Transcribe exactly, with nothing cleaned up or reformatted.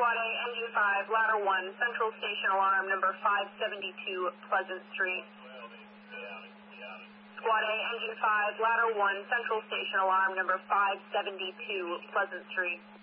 Squad A, Engine five, Ladder one, Central Station Alarm number five seventy-two, Pleasant Street. Squad A, Engine five, Ladder one, Central Station Alarm number five seventy-two, Pleasant Street.